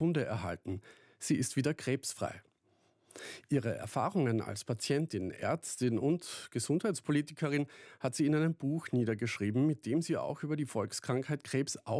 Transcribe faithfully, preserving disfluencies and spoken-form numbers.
Kunde erhalten. Sie ist wieder krebsfrei. Ihre Erfahrungen als Patientin, Ärztin und Gesundheitspolitikerin hat sie in einem Buch niedergeschrieben, mit dem sie auch über die Volkskrankheit Krebs